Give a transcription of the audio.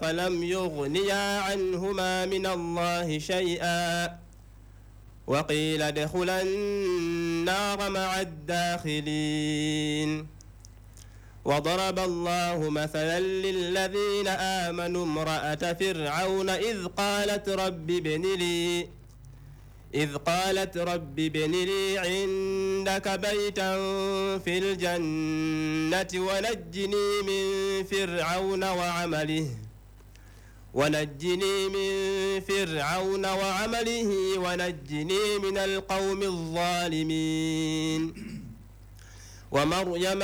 فلم يغنيا عنهما من الله شيئا وقيل ادخلا النار مع الداخلين وضرب الله مثلا للذين آمنوا امرأة فرعون إذ قالت رب ابن لي عندك بيتا في الجنة ونجني من فرعون وعمله ونجني من القوم الظالمين ومريم